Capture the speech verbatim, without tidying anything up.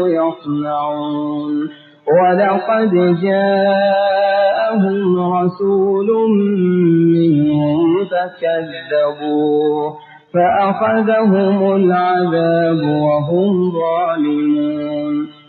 يصنعون ولقد جاءهم رسول منهم فكذبوه فأخذهم العذاب وهم ظالمون